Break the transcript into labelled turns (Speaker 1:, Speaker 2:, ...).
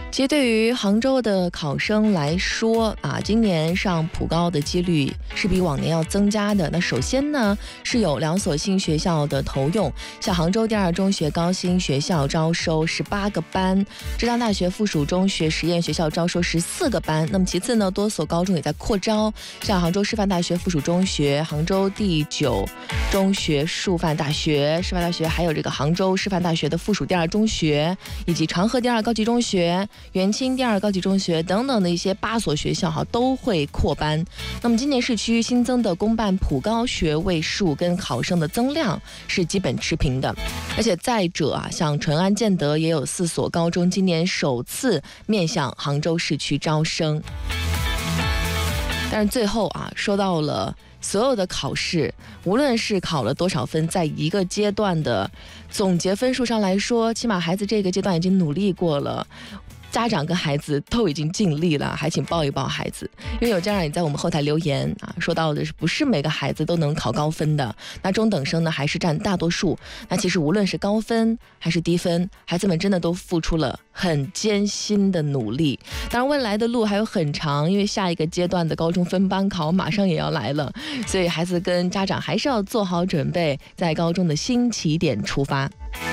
Speaker 1: 其实对于杭州的考生来说今年上普高的几率是比往年要增加的。那首先呢，是有2所新学校的投用，像杭州第二中学高新学校招收18个班，浙江大学附属中学实验学校招收14个班。那么其次呢，多所高中也在扩招，像杭州师范大学附属中学、杭州第9中学师范大学，还有这个杭州师范大学的附属第2中学，以及长河第2高级中学、元清第2高级中学等等的一些8所学校都会扩班。那么今年市区新增的公办普高学位数跟考生的增量是基本持平的。而且再者像淳安、建德也有4所高中今年首次面向杭州市区招生。但是最后说到了所有的考试，无论是考了多少分，在一个阶段的总结分数上来说，起码孩子这个阶段已经努力过了，家长跟孩子都已经尽力了，还请抱一抱孩子。因为有家长也在我们后台留言说到的是不是每个孩子都能考高分的，那中等生呢还是占大多数。那其实无论是高分还是低分，孩子们真的都付出了很艰辛的努力。当然未来的路还有很长，因为下一个阶段的高中分班考马上也要来了，所以孩子跟家长还是要做好准备，在高中的新起点出发。